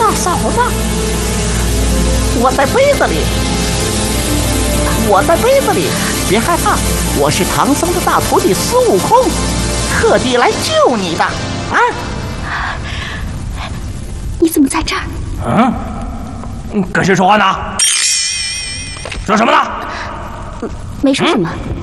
嫂子，我在杯子里，我在杯子里，别害怕，我是唐僧的大徒弟孙悟空，特地来救你的啊！ 你怎么在这儿？ 跟谁说话呢？说什么呢？ 没说什么。